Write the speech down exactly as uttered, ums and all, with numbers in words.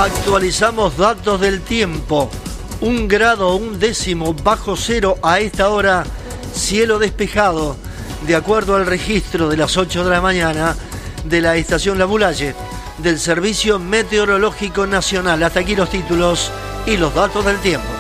Actualizamos datos del tiempo. Un grado, un décimo bajo cero a esta hora, cielo despejado, de acuerdo al registro de las ocho de la mañana de la estación La Bulaye, del Servicio Meteorológico Nacional. Hasta aquí los títulos y los datos del tiempo.